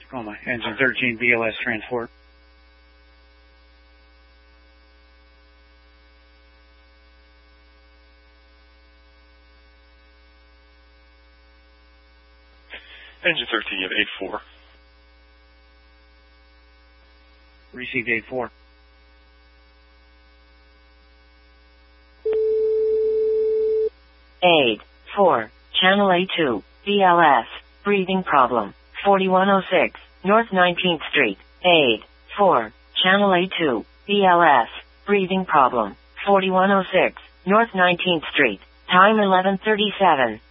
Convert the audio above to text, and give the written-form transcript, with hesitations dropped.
Tacoma, engine 13 BLS transport. Engine 13, you have 8-4. Received 8-4. Aid 4, Channel A2, BLS, breathing problem, 4106, North 19th Street. Aid 4, Channel A2, BLS, breathing problem, 4106, North 19th Street. Time 11:37.